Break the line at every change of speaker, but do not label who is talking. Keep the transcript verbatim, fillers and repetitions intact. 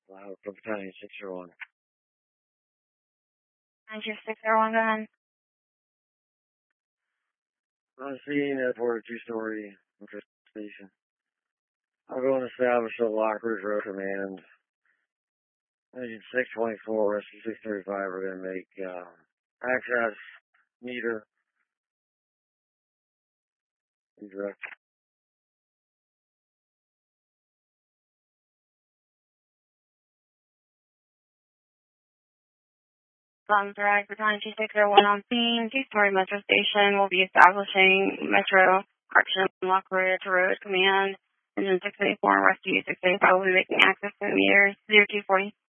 Loud for Battalion six oh one.
nine two six oh one, go ahead.
I'm seeing airport two-story station. I'll go and establish a Lockridge Road Command. Engine six twenty-four, Rescue six thirty-five are going to make uh, access meter direct.
Um, direct Battalion two six oh one on scene. Two-story metro station will be establishing metro correction Lockridge Road Command. Engine six eighty-four and Rescue six eighty-five will be making access to the meters zero two forty.